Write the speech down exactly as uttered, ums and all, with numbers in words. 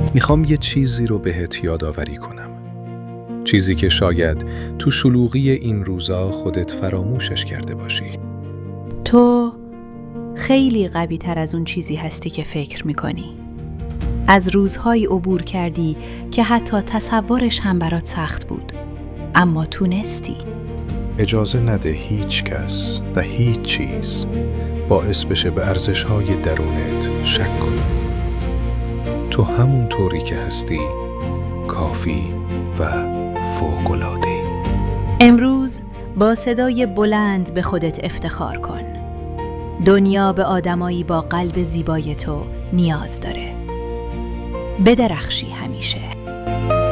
میخوام یه چیزی رو بهت یادآوری کنم. چیزی که شاید تو شلوغی این روزا خودت فراموشش کرده باشی. تو خیلی قوی تر از اون چیزی هستی که فکر میکنی. از روزهایی عبور کردی که حتی تصورش هم برات سخت بود، اما تونستی. اجازه نده هیچ کس و هیچ چیز باعث بشه به ارزش‌های درونت شک کنی. تو همون طوری که هستی کافی و فوق‌العاده. امروز با صدای بلند به خودت افتخار کن. دنیا به آدمایی با قلب زیبای تو نیاز داره. بدرخشی همیشه.